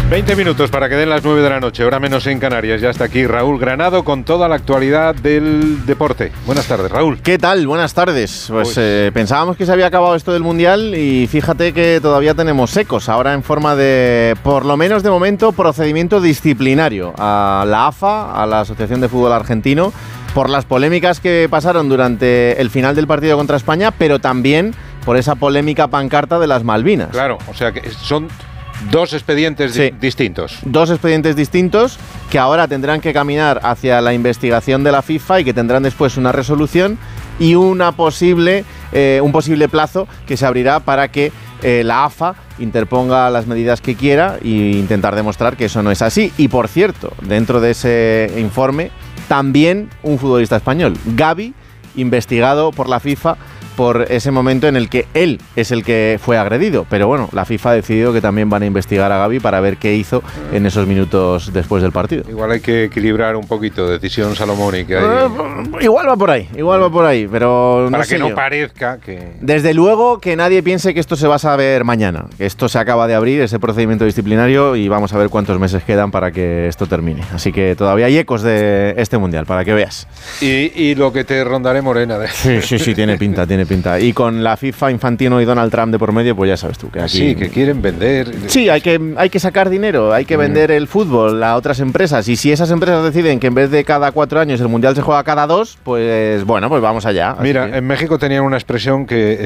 20 minutos para que den las 9 de la noche, hora menos en Canarias. Ya está aquí Raúl Granado con toda la actualidad del deporte. Buenas tardes, Raúl. ¿Qué tal? Buenas tardes. Pues pensábamos que se había acabado esto del Mundial y fíjate que todavía tenemos ecos, ahora en forma de, por lo menos de momento, procedimiento disciplinario a la AFA, a la Asociación de Fútbol Argentino, por las polémicas que pasaron durante el final del partido contra España, pero también por esa polémica pancarta de las Malvinas. Claro, o sea que son dos expedientes distintos. Dos expedientes distintos que ahora tendrán que caminar hacia la investigación de la FIFA y que tendrán después una resolución y un posible plazo que se abrirá para que la AFA interponga las medidas que quiera e intentar demostrar que eso no es así. Y por cierto, dentro de ese informe, también un futbolista español, Gavi, investigado por la FIFA por ese momento en el que él es el que fue agredido. Pero bueno, la FIFA ha decidido que también van a investigar a Gavi para ver qué hizo en esos minutos después del partido. Igual hay que equilibrar un poquito, decisión salomónica. Igual va por ahí, pero no para sé que no yo. Parezca que... Desde luego que nadie piense que esto se va a saber mañana. Esto se acaba de abrir, ese procedimiento disciplinario, y vamos a ver cuántos meses quedan para que esto termine. Así que todavía hay ecos de este Mundial, para que veas. Y lo que te rondaré morena. Sí, tiene pinta. Y con la FIFA, Infantino y Donald Trump de por medio, pues ya sabes tú que aquí... Sí, que quieren vender. Sí, hay que sacar dinero, hay que vender el fútbol a otras empresas. Y si esas empresas deciden que en vez de cada 4 años el Mundial se juega cada 2, pues bueno, pues vamos allá. Mira, en México tenían una expresión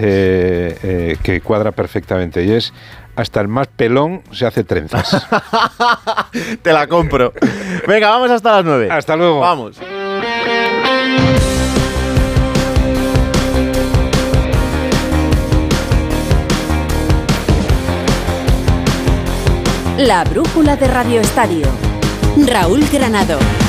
que cuadra perfectamente, y es: hasta el más pelón se hace trenzas. Te la compro. Venga, vamos hasta las 9. Hasta luego. Vamos. La brújula de Radio Estadio. Raúl Granado.